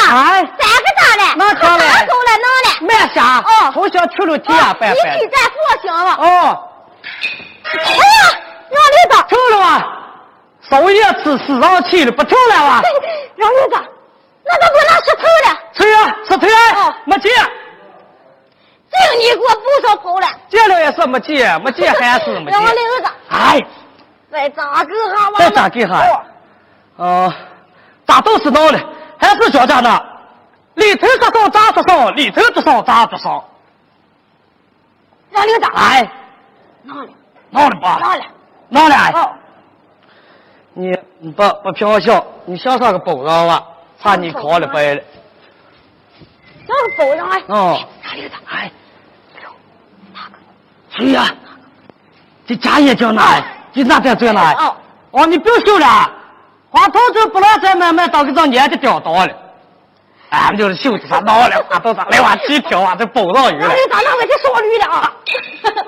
哎， 3个大嘞， 那可嘞， 够了，能嘞， 慢下， 哦， 从小去了地啊，拜拜。 一起在佛行了。 哦， 哎呀，让驴子， 抽了吧？手也吃市场去了，不抽了吧？ 让驴子，那都不能吃头了。 吹啊，吃腿啊， 哦， 没借。 净你给我补上头了。 借了也是没借，没借还是没借。 让我驴子， 哎， 再咋给哈吧？ 再咋给哈？咋都是闹的，还是脚家的，里头多少咋多少，里头多少咋多少。 让驴子， 哎，闹了吧？闹了。 哦， 你不飘笑，你想上个保障吧？怕你考了白了。 上个保障哎。 哦， 让驴子， 哎，谁呀？这家业叫哪？就那点在哪？哦，你不要秀了，花头就不能再慢慢当个当年就掉倒了。俺们就是秀子上闹了，花头上来往起跳啊，这保障鱼了。 让驴子，那我就烧驴了啊。